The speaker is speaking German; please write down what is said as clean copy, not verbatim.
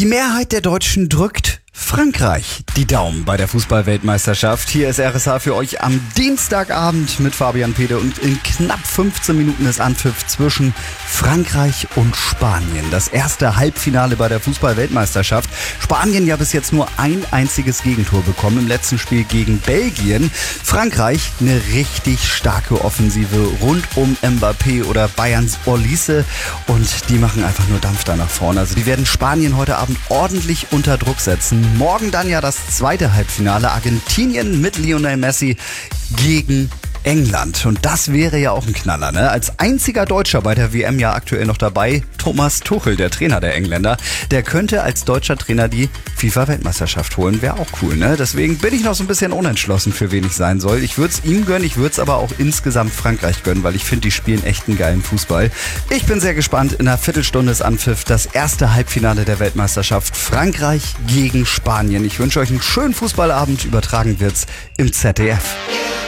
Die Mehrheit der Deutschen drückt Frankreich die Daumen bei der Fußball-Weltmeisterschaft. Hier ist RSH für euch am Dienstagabend mit Fabian Pede und in knapp 15 Minuten ist Anpfiff zwischen Frankreich und Spanien. Das erste Halbfinale bei der Fußball-Weltmeisterschaft. Spanien ja bis jetzt nur ein einziges Gegentor bekommen im letzten Spiel gegen Belgien. Frankreich eine richtig starke Offensive rund um Mbappé oder Bayerns Olise und die machen einfach nur Dampf da nach vorne. Also die werden Spanien heute Abend ordentlich unter Druck setzen. Morgen dann ja das zweite Halbfinale. Argentinien mit Lionel Messi gegen England. Und das wäre ja auch ein Knaller, ne? Als einziger Deutscher bei der WM ja aktuell noch dabei, Thomas Tuchel, der Trainer der Engländer. Der könnte als deutscher Trainer die FIFA-Weltmeisterschaft holen. Wäre auch cool, ne? Deswegen bin ich noch so ein bisschen unentschlossen, für wen ich sein soll. Ich würde es ihm gönnen, ich würde es aber auch insgesamt Frankreich gönnen, weil ich finde, die spielen echt einen geilen Fußball. Ich bin sehr gespannt. In einer Viertelstunde ist Anpfiff das erste Halbfinale der Weltmeisterschaft. Frankreich gegen Spanien. Ich wünsche euch einen schönen Fußballabend. Übertragen wird's im ZDF.